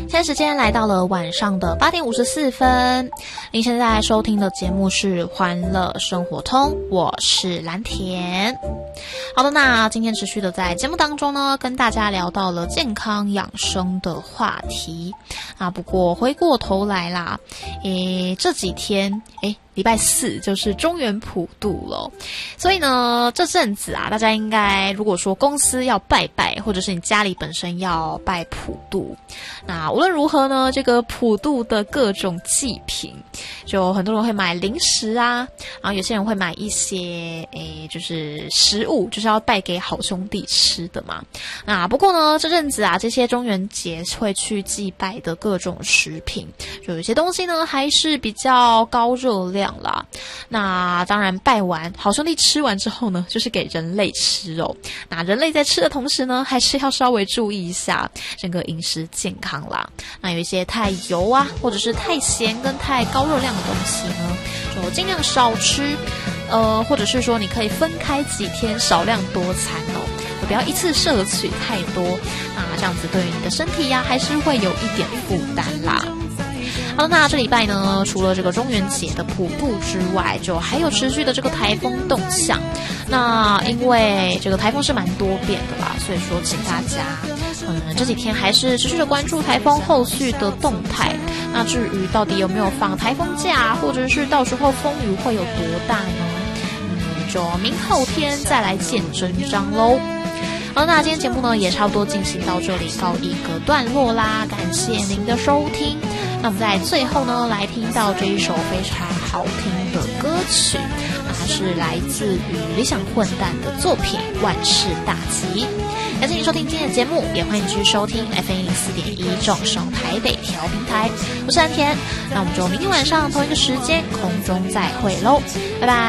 现在时间来到了晚上的8点54分，您现在收听的节目是欢乐生活通，我是蓝田。好的，那今天持续的在节目当中呢，跟大家聊到了健康养生的话题啊。不过回过头来啦，这几天礼拜四就是中元普渡了，所以呢，这阵子啊，大家应该如果说公司要拜拜，或者是你家里本身要拜普渡，那无论如何呢，这个普渡的各种祭品，就很多人会买零食啊，然后有些人会买一些就是食物，就是要拜给好兄弟吃的嘛。那不过呢，这阵子啊，这些中元节会去祭拜的各种食品，就有些东西呢还是比较高热量啦。那当然拜完好兄弟吃完之后呢，就是给人类吃哦。那人类在吃的同时呢，还是要稍微注意一下整个饮食健康啦。那有一些太油啊，或者是太咸跟太高热量的东西呢，就尽量少吃。或者是说你可以分开几天少量多餐哦，就不要一次摄取太多，那这样子对于你的身体呀，还是会有一点负担啦。好，那这礼拜呢，除了这个中元节的普渡之外，就还有持续的这个台风动向。那因为这个台风是蛮多变的啦，所以说请大家这几天还是持续的关注台风后续的动态。那至于到底有没有放台风假，或者是到时候风雨会有多大呢？就明后天再来见真章咯。好，那今天节目呢也差不多进行到这里告一个段落啦，感谢您的收听。那我们在最后呢来听到这一首非常好听的歌曲，那它是来自于理想混蛋的作品《万事大吉》。感谢您收听今天的节目，也欢迎继续收听 FM104.1 正声台北调频台，我是蓝田。那我们就明天晚上同一个时间空中再会咯，拜拜。